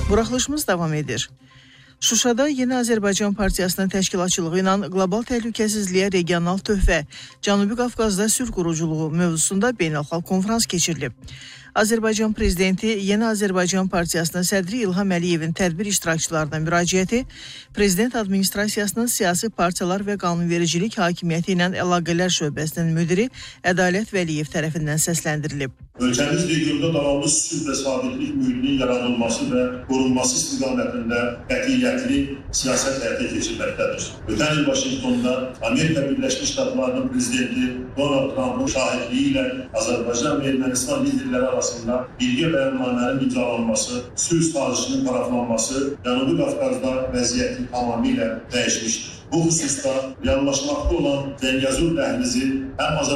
Buraxılışımız davam edir. Şuşada Yeni Azərbaycan Partiyasının təşkilatçılığı ilə qlobal təhlükəsizliyə regional töhfə, Cənubi Qafqazda sülh quruculuğu mövzusunda beynəlxalq konfrans keçirilib. Azərbaycan Prezidenti Yeni Azərbaycan Partiyasının sədri İlham Əliyevin tədbir iştirakçılarına müraciəti Prezident Administrasiyasının siyasi partiyalar və qanunvericilik hakimiyyəti ilə əlaqələr şöbəsinin müdiri Ədalət Vəliyev tərəfindən səsləndirilib. Ölkəmiz regionda davamlı sülh və sabitlik mühitinin yaradılması və qorunması istiqamətində qətiyyətli siyasət həyata keçirməkdədir. Ötən il Vaşinqtonda Amerika Birləşmiş Ştatlarının prezidenti Donald Trump'ın şahidliyi ilə Azərbaycan və Ermənistan liderləri arasında birgə bəyannamənin imzalanması, sülh sazişinin paraflanması Cənubi Qafqazda vəziyyəti tamamilə dəyişmişdir. Bu xüsusda reallaşmaqda olan Zəngəzur dəhlizi həm